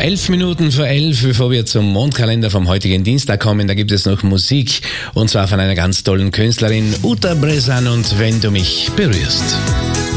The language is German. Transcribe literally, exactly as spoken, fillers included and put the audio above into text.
Elf Minuten vor elf, bevor wir zum Mondkalender vom heutigen Dienstag kommen, da gibt es noch Musik. Und zwar von einer ganz tollen Künstlerin, Uta Brezan und Wenn du mich berührst.